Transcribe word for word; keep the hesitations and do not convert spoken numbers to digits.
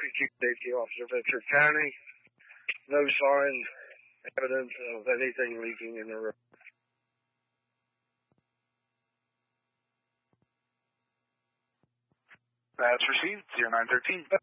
Creek Safety Officer, Ventura County. No sign, evidence of anything leaking in the river. That's received, zero nine thirteen.